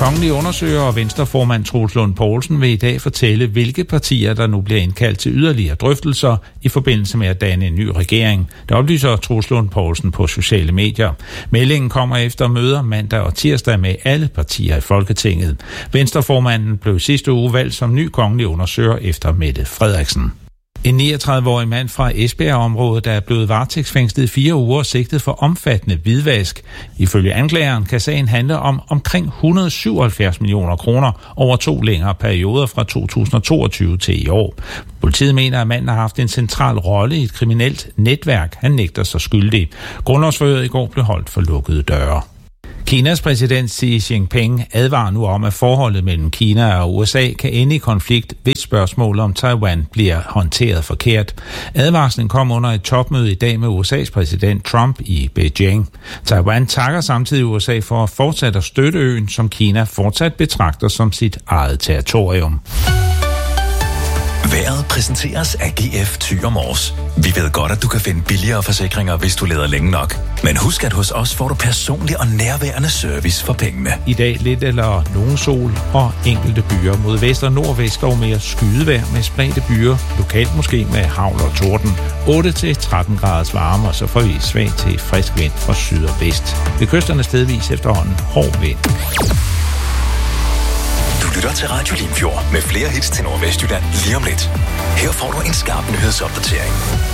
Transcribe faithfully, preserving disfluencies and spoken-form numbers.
Kongelige undersøger og Venstreformand Troels Lund Poulsen vil i dag fortælle, hvilke partier, der nu bliver indkaldt til yderligere drøftelser i forbindelse med at danne en ny regering. Det oplyser Troels Lund Poulsen på sociale medier. Meldingen kommer efter møder mandag og tirsdag med alle partier i Folketinget. Venstreformanden blev sidste uge valgt som ny kongelig undersøger efter Mette Frederiksen. En niogtredive-årig mand fra Esbjerg-området, der er blevet varetægtsfængslet i fire uger sigtet for omfattende hvidvask. Ifølge anklageren kan sagen handle om omkring et hundrede og syvoghalvfjerds millioner kroner over to længere perioder fra to tusind og toogtyve til i år. Politiet mener, at manden har haft en central rolle i et kriminelt netværk. Han nægter sig skyldig. Grundlovsforhøret i går blev holdt for lukkede døre. Kinas præsident Xi Jinping advarer nu om, at forholdet mellem Kina og U S A kan ende i konflikt, hvis spørgsmålet om Taiwan bliver håndteret forkert. Advarslen kom under et topmøde i dag med U S A's præsident Trump i Beijing. Taiwan takker samtidig U S A for at fortsætte at støtte øen, som Kina fortsat betragter som sit eget territorium. Vejret præsenteres af G F Thyre Mors. Vi ved godt, at du kan finde billigere forsikringer, hvis du leder længe nok. Men husk, at hos os får du personlig og nærværende service for pengene. I dag lidt eller nogen sol og enkelte byer. Mod vest og nordvest og mere skydevejr med spredte byer. Lokalt måske med hagl og torden. otte til tretten graders varme, og så får vi svag til frisk vind fra syd og vest. Ved kysterne stedvis efterhånden hård vind. Du lytter til Radio Limfjord med flere hits til Nordvestjylland lige om lidt. Her får du en skarp nyhedsopdatering.